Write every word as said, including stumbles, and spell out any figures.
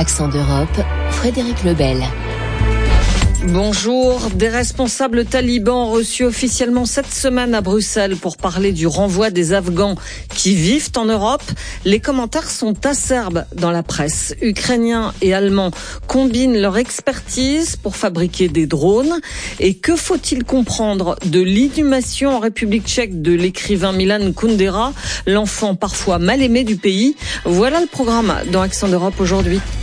Accent d'Europe, Frédéric Lebel. Bonjour. Des responsables talibans reçus officiellement cette semaine à Bruxelles pour parler du renvoi des Afghans qui vivent en Europe. Les commentaires sont acerbes dans la presse. Ukrainiens et Allemands combinent leur expertise pour fabriquer des drones. Et que faut-il comprendre de l'inhumation en République tchèque de l'écrivain Milan Kundera, l'enfant parfois mal aimé du pays? Voilà le programme dans Accent d'Europe aujourd'hui.